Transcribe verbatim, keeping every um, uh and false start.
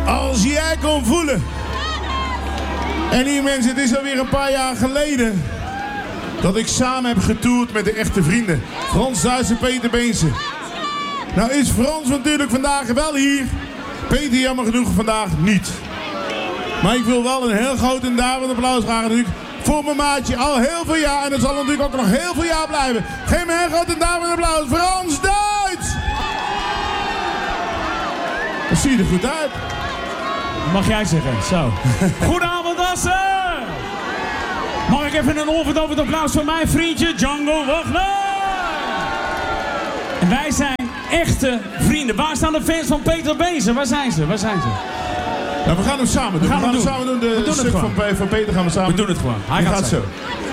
Als jij kon voelen. En hier mensen, het is alweer een paar jaar geleden dat ik samen heb getoerd met de echte vrienden. Frans Duits en Peter Beense. Nou is Frans natuurlijk vandaag wel hier. Peter jammer genoeg vandaag niet. Maar ik wil wel een heel groot en daverend applaus vragen natuurlijk voor mijn maatje. Al heel veel jaar en dat zal natuurlijk ook nog heel veel jaar blijven. Geef me een heel groot en daverend applaus. Frans Duits! Dat zie je er goed uit. Mag jij zeggen, zo. Goedenavond Assen! Mag ik even een onverdovend applaus voor mijn vriendje Django Wagner? En wij zijn echte vrienden. Waar staan de fans van Peter Beense? Waar zijn ze? Waar zijn ze? Nou, we gaan hem samen doen. We gaan, we gaan hem hem samen doen. De we doen stuk het van, van Peter gaan we samen We doen het gewoon. Hij gaat, gaat zo.